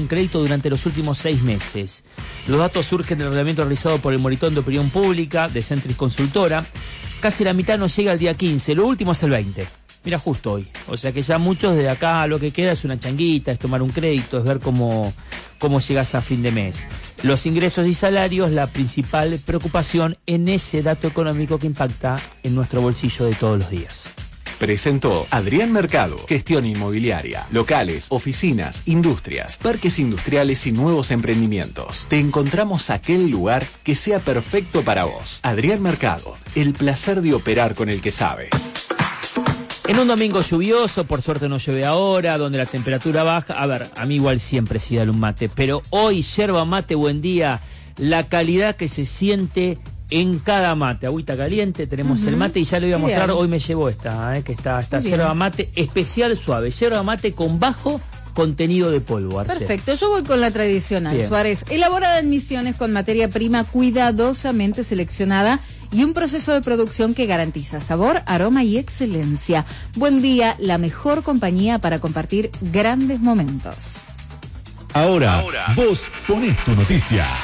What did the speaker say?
un crédito durante los últimos 6 meses. Los datos surgen del relevamiento realizado por el Monitor de Opinión Pública de Centris Consultora. Casi la mitad nos llega el día 15, lo último es el 20. Mira, justo hoy. O sea que ya muchos de acá lo que queda es una changuita, es tomar un crédito, es ver cómo llegas a fin de mes. Los ingresos y salarios, la principal preocupación en ese dato económico que impacta en nuestro bolsillo de todos los días. Presentó Adrián Mercado, gestión inmobiliaria, locales, oficinas, industrias, parques industriales y nuevos emprendimientos. Te encontramos aquel lugar que sea perfecto para vos. Adrián Mercado, el placer de operar con el que sabe. En un domingo lluvioso, por suerte no llueve ahora, donde la temperatura baja. A ver, a mí igual siempre sí dale un mate, pero hoy yerba mate, buen día, la calidad que se siente en cada mate. Agüita caliente, tenemos el mate y ya le voy a mostrar, hoy me llevo esta, que está yerba mate especial suave, yerba mate con bajo contenido de polvo, Arce. Perfecto, yo voy con la tradicional, bien. Suárez, elaborada en Misiones con materia prima cuidadosamente seleccionada y un proceso de producción que garantiza sabor, aroma y excelencia. Buen día, la mejor compañía para compartir grandes momentos. Ahora, vos ponés tu noticia.